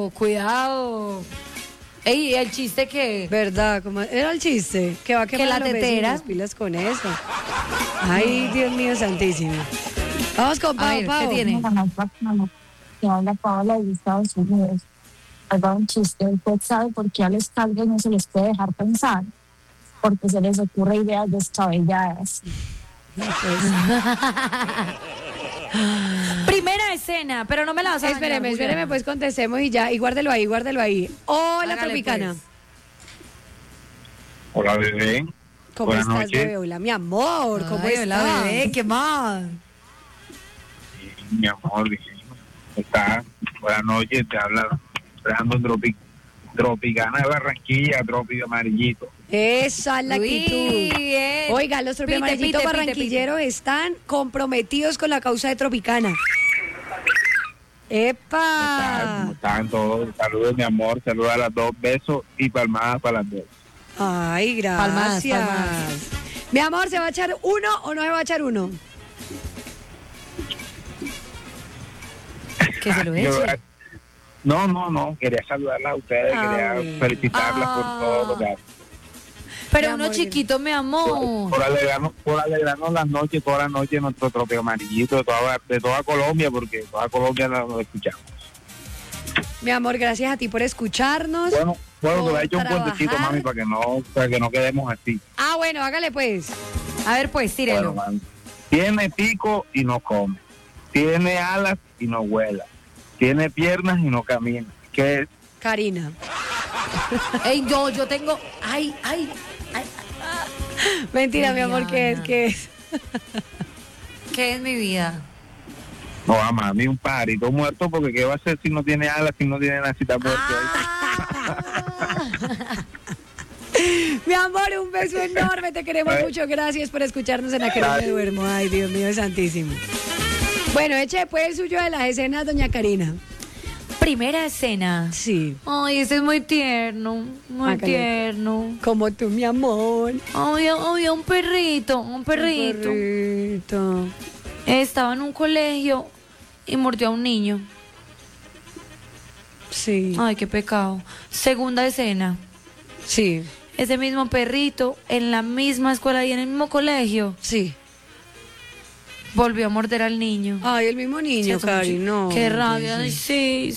cuidado. Ey, ¿el chiste qué? ¿Verdad? ¿Cómo era el chiste? Que va a quemar Que la los besos y tetera. las pilas con eso. Ay, Dios mío santísimo. Vamos con A Pau, ver, Pau. ¿qué tiene? Que habla Paola de Estados Unidos. Ahí va un chiste. ¿Usted sabe por qué a los calvos no se les puede dejar pensar? Porque se les ocurre ideas descabelladas. Primera escena, pero no me la vas a dañar, Espéreme, pues contestemos y ya. Y guárdelo ahí. Hola, Hágale, Tropicana. pues. Hola, bebé. ¿Cómo Buenas estás, noches. bebé? Hola, mi amor. ¿Cómo Ay, estás? hola, bebé, ¿qué más? Sí, mi amor, bien. Está. Buenas noches, te habla Fernando Tropicana de Barranquilla, Tropi de Amarillito. Esa es la actitud. Bien. Oiga, los tropiamarillitos barranquilleros están comprometidos con la causa de Tropicana. ¡Epa! ¿Cómo están todos? Saludos, mi amor. Saludos a las dos. Besos y palmadas para las dos. Ay, gracias. Palmadas. Mi amor, ¿se va a echar uno o no se va a echar uno? Que se lo Yo- eche. No. Quería saludarlas a ustedes. Ay. Quería felicitarlas por todo lo que hacen. Pero Mi uno amor, chiquito, mi amor. Por alegrarnos las noches, todas las noches, nuestro Tropi Amarillito de toda Colombia, porque toda Colombia lo escuchamos. Mi amor, gracias a ti por escucharnos. Bueno, te por voy a echar un cuentecito, trabajar. mami, para que no quedemos así. Ah, bueno, hágale pues. A ver, pues, tírelo. Bueno, mami. Tiene pico y no come. Tiene alas y no vuela. Tiene piernas y no camina. ¿Qué es? Karina. Ey, yo tengo... Ay. Mentira, mi amor, ¿qué es? Viviana. ¿Qué es? ¿Qué es mi vida? No, mami, un pajarito muerto, porque ¿qué va a hacer si no tiene alas, si no tiene nada, si está muerto ahí? Mi amor, un beso enorme, te queremos mucho. Gracias por escucharnos en Aquel Me Duermo. Ay, Dios mío santísimo. Bueno, eche pues el suyo de las escenas, doña Karina. Primera escena. Sí. Ay, ese es muy tierno, muy Hágale. tierno. Como tú, mi amor. Ay, un perrito. Perrito. Estaba en un colegio y mordió a un niño. Sí. Ay, qué pecado. Segunda escena. Sí. Ese mismo perrito en la misma escuela y en el mismo colegio Sí. volvió a morder al niño. Ay, el mismo niño, Sí, Cari, no. Qué rabia. Ay, sí.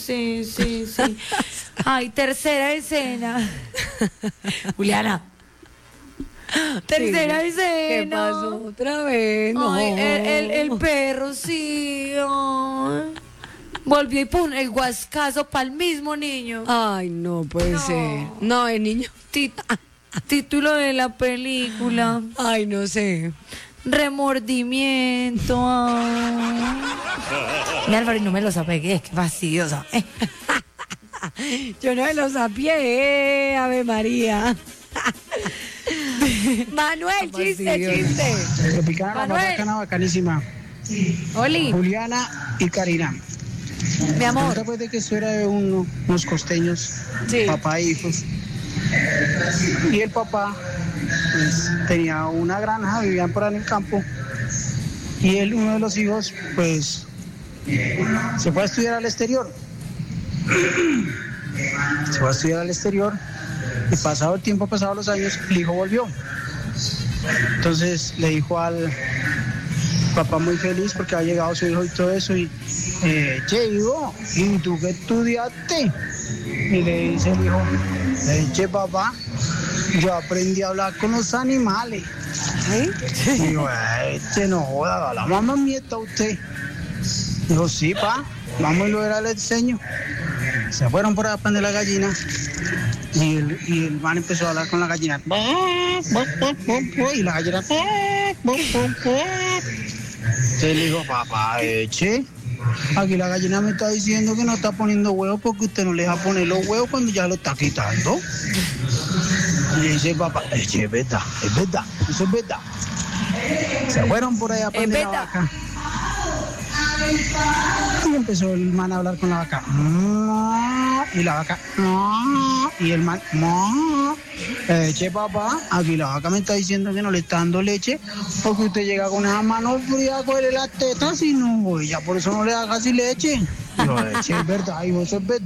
Ay, tercera escena. Juliana. Tercera escena. ¿Qué pasó otra vez? No. Ay, el perro, sí. Ay. Volvió y pum, el guascazo para el mismo niño. Ay, no puede No. ser. No, el niño. Título de la película. Ay, no sé. Remordimiento. Ay. Mi Álvaro, y no me lo apegué, qué fastidiosa. Yo no me lo sapié, Ave María. Manuel, chiste. Tropicana, Manuel. bacana, bacanísima. Oli, Juliana y Karina. mi amor. Después de que esto era de unos costeños, Sí. papá e hijos. Y el papá pues, tenía una granja, vivían por ahí en el campo. Y él, uno de los hijos, pues se fue a estudiar al exterior. Y pasado el tiempo, pasados los años, el hijo volvió. Entonces le dijo al papá muy feliz porque había llegado su hijo y todo eso. Y, che, hijo, ¿y tú qué estudiaste? Y le dice el hijo, che, papá, yo aprendí a hablar con los animales. Y dijo, che, no joda, la mamá mieta usted. Dijo, sí, pa, vamos y lo era, le enseño. Se fueron por ahí a prender la gallina y el man empezó a hablar con la gallina. Y la gallina. Entonces le dijo, papá, eche. Aquí la gallina me está diciendo que no está poniendo huevos porque usted no le deja poner los huevos cuando ya lo está quitando. Y le dice, papá, eche, es verdad, eso es verdad. Se fueron por ahí a prender la vaca. Y empezó el man a hablar con la vaca. Y la vaca. Y el man. Che, papá, aquí la vaca me está diciendo que no le está dando leche porque usted llega con esa mano fría a cogerle las tetas y no, ya por eso no le da casi leche. Digo, che, es verdad, hijo, eso es verdad.